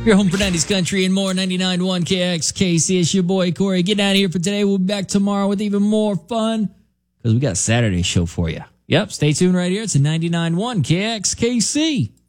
Your home for 90s country and more. 99.1 KXKC. It's your boy Corey. Get out of here for today. We'll be back tomorrow with even more fun because we got a Saturday show for you. Yep, stay tuned right here. It's a 99.1 KXKC.